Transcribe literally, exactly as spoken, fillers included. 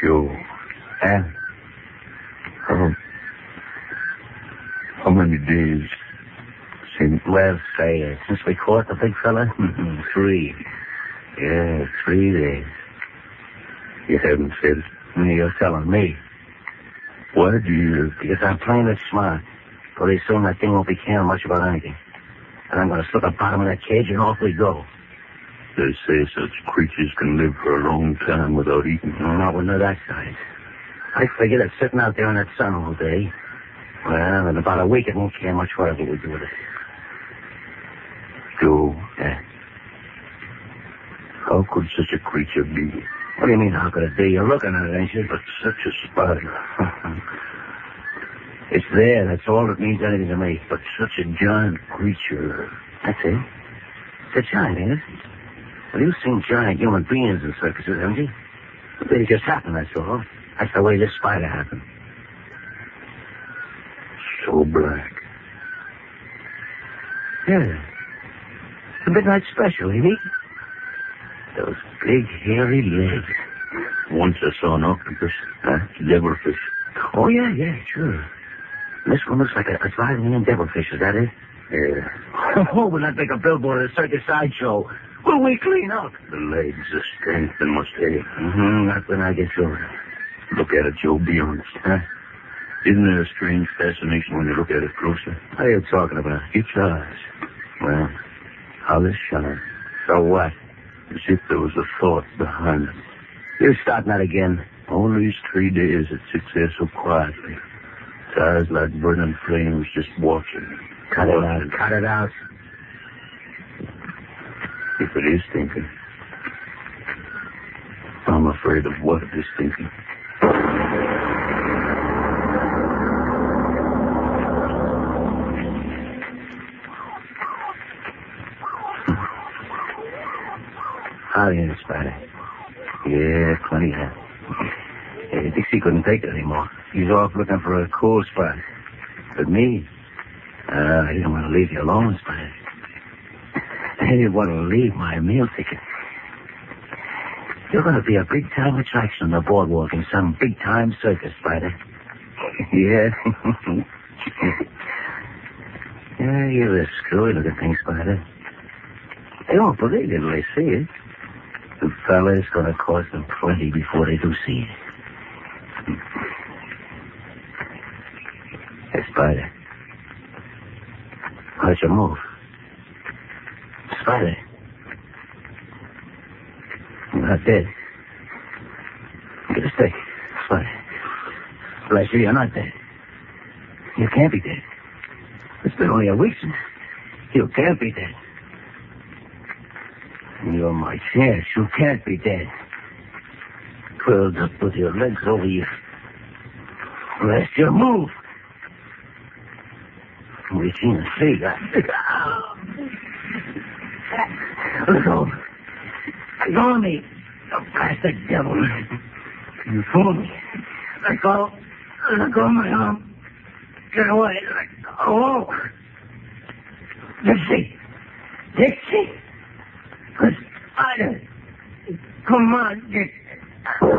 Joe. Eh? How, how many days since... Well, say, uh, since we caught the big fella? Three. Yeah, three days. You haven't said it. You're telling me. Why do you... Because I'm playing it smart. Pretty soon that thing won't be caring much about anything. And I'm going to slip the bottom of that cage and off we go. They say such creatures can live for a long time without eating. Not with no that size. I figure that sitting out there in that sun all day, well, in about a week it won't care much whatever we do with it. Joe, Yeah. how could such a creature be? What do you mean, how could it be? You're looking at it, ain't you? But such a spider. It's there. That's all that means anything to me. But such a giant creature. That's it. It's a giant, ain't it? Well, you've seen giant human beings in circuses, haven't you? They just happen, that's all. That's the way this spider happened. So black. Yeah. It's a midnight special, you mean? Those big, hairy legs. Once I saw an octopus. Huh? Devilfish. Oh, yeah, yeah, sure. This one looks like a, a driving-in devilfish, is that it? Yeah. Oh, we'll not make a billboard at a circus sideshow. Will we clean up? The legs, the strength, they must have. Mm-hmm, not when I get through. Look at it, Joe, be honest. Huh? Isn't there a strange fascination when you look at it closer? What are you talking about? It does. Well, How they shine. so what? As if there was a thought behind it. You starting that again? All these three days it sits there so quietly. Its eyes like burning flames just watching. Cut it watching. out, cut it out. If it is thinking, I'm afraid of what it is thinking. Howdy, in Spider. Yeah, plenty of. Hey, Dixie couldn't take it anymore. He's off looking for a cool spot. But me, uh, I didn't want to leave you alone, Spider. I didn't want to leave my meal ticket. You're going to be a big-time attraction on the boardwalk in some big-time circus, Spider. Yeah. Yeah, you're a screwy-looking thing, Spider. They won't believe it when they see it. The fella's going to cost them plenty before they do see it. Hey, Spider. How'd you move? Spider. You're not dead. Get a stick. Spider. Bless you, you're not dead. You can't be dead. It's been only a week since. You can't be dead. You're my chance. You can't be dead. Curled up with your legs over you. Rest your move. We can't see that. Let go. Let go of me. You bastard devil. You fooled me. Let go. Let go of my arm. Get away. Let go. Dixie. Dixie. Spider. Come on, Dixie.